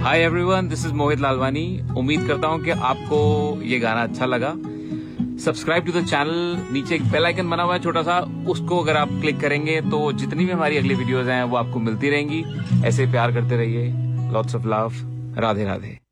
Hi everyone, this is Mohit Lalwani. उम्मीद करता हूं कि आपको ये गाना अच्छा लगा। Subscribe to the channel. नीचे एक बेल आइकन बना हुआ है छोटा सा, उसको अगर आप क्लिक करेंगे तो जितनी भी हमारी अगली वीडियोज हैं वो आपको मिलती रहेंगी। ऐसे प्यार करते रहिए। Lots of love. Radhe Radhe.